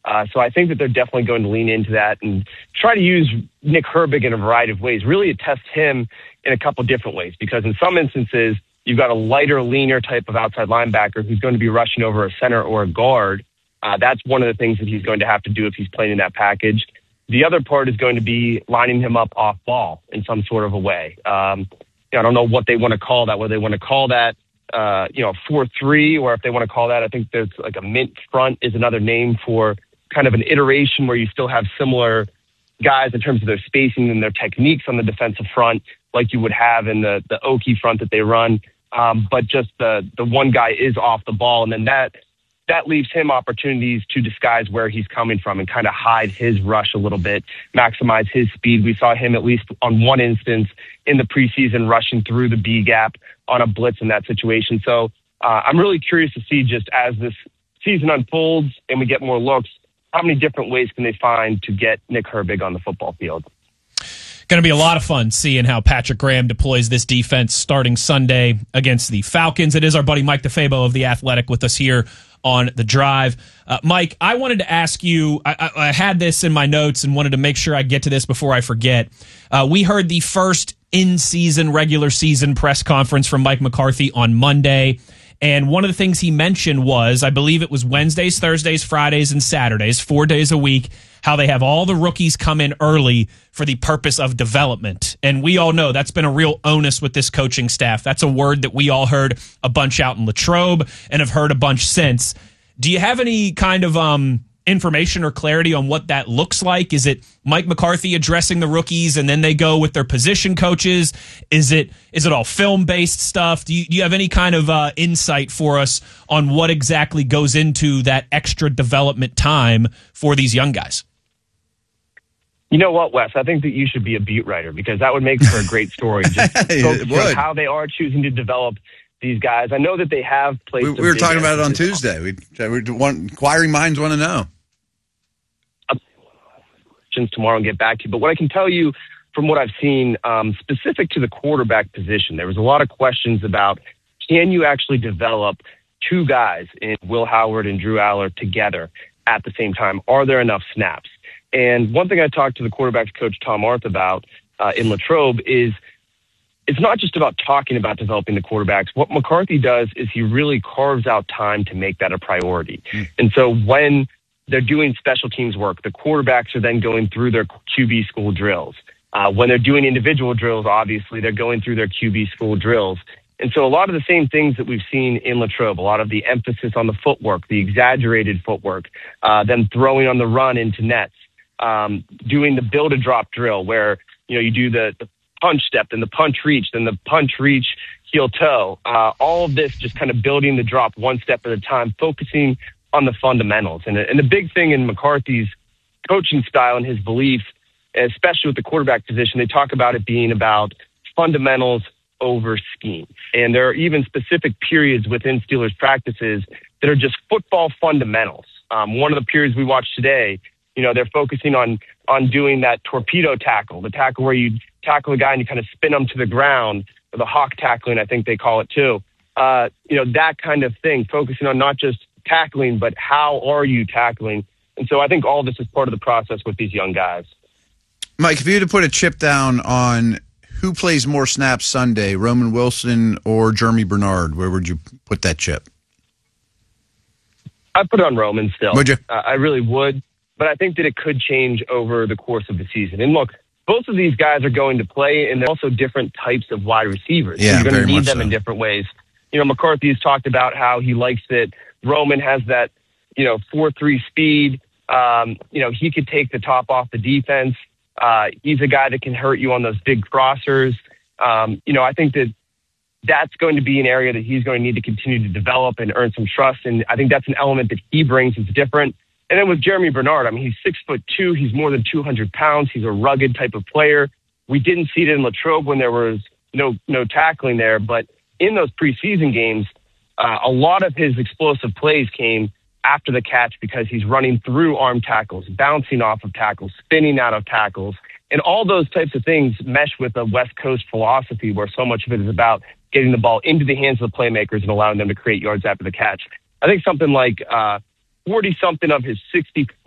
So I think that they're definitely going to lean into that and try to use Nick Herbig in a variety of ways, really to test him in a couple different ways, because in some instances, you've got a lighter, leaner type of outside linebacker who's going to be rushing over a center or a guard. That's one of the things that he's going to have to do if he's playing in that package. The other part is going to be lining him up off ball in some sort of a way. I don't know what they want to call that, whether they want to call that 4-3, or if they want to call that, I think there's like a mint front is another name for kind of an iteration where you still have similar guys in terms of their spacing and their techniques on the defensive front, like you would have in the Okie front that they run. But just the one guy is off the ball, and then that leaves him opportunities to disguise where he's coming from and kind of hide his rush a little bit, maximize his speed. We saw him at least on one instance in the preseason rushing through the B gap on a blitz in that situation. So I'm really curious to see, just as this season unfolds and we get more looks, how many different ways can they find to get Nick Herbig on the football field? Going to be a lot of fun seeing how Patrick Graham deploys this defense starting Sunday against the Falcons. It is our buddy Mike DeFabo of The Athletic with us here on The Drive. Mike, I wanted to ask you, I had this in my notes and wanted to make sure I get to this before I forget. We heard the first in-season, regular season press conference from Mike McCarthy on Monday. And one of the things he mentioned was, I believe it was Wednesdays, Thursdays, Fridays, and Saturdays, 4 days a week, how they have all the rookies come in early for the purpose of development. And we all know that's been a real onus with this coaching staff. That's a word that we all heard a bunch out in Latrobe and have heard a bunch since. Do you have any kind of information or clarity on what that looks like? Is it Mike McCarthy addressing the rookies and then they go with their position coaches? Is it all film-based stuff? Do you have any kind of insight for us on what exactly goes into that extra development time for these young guys? You know what, Wes? I think that you should be a beat writer, because that would make for a great story. Just focus on how they are choosing to develop these guys. I know that they have played. We were talking about it on Tuesday. Inquiring minds want to know. Tomorrow and get back to you. But what I can tell you from what I've seen, specific to the quarterback position, there was a lot of questions about, can you actually develop two guys in Will Howard and Drew Aller together at the same time? Are there enough snaps? And one thing I talked to the quarterbacks coach, Tom Arth, about in Latrobe is it's not just about talking about developing the quarterbacks. What McCarthy does is he really carves out time to make that a priority. And so when they're doing special teams work, the quarterbacks are then going through their QB school drills. When they're doing individual drills, obviously, they're going through their QB school drills. And so a lot of the same things that we've seen in Latrobe, a lot of the emphasis on the footwork, the exaggerated footwork, them throwing on the run into nets, doing the build-a-drop drill where, you do the punch step, then the punch reach, then the punch reach, heel toe. All of this just kind of building the drop one step at a time, focusing on the fundamentals. And the big thing in McCarthy's coaching style and his belief, especially with the quarterback position, they talk about it being about fundamentals over scheme. And there are even specific periods within Steelers practices that are just football fundamentals. One of the periods we watched today, they're focusing on doing that torpedo tackle, the tackle where you tackle a guy and you kind of spin them to the ground, or the hawk tackling, I think they call it too. That kind of thing, focusing on not just tackling, but how are you tackling? And so I think all this is part of the process with these young guys. Mike, if you had to put a chip down on who plays more snaps Sunday, Roman Wilson or Jeremy Bernard, where would you put that chip? I'd put it on Roman still. Would you? I really would, but I think that it could change over the course of the season. And look, both of these guys are going to play, and they're also different types of wide receivers. Yeah, so you're going to need them so. in different ways. McCarthy has talked about how he likes that Roman has that, 4.3 speed. He could take the top off the defense. He's a guy that can hurt you on those big crossers. I think that's going to be an area that he's going to need to continue to develop and earn some trust. And I think that's an element that he brings that's different. And then with Jeremy Bernard, he's 6'2". He's more than 200 pounds. He's a rugged type of player. We didn't see it in Latrobe when there was no tackling there, but in those preseason games, a lot of his explosive plays came after the catch because he's running through arm tackles, bouncing off of tackles, spinning out of tackles. And all those types of things mesh with a West Coast philosophy where so much of it is about getting the ball into the hands of the playmakers and allowing them to create yards after the catch. I think something like 40-something of his 60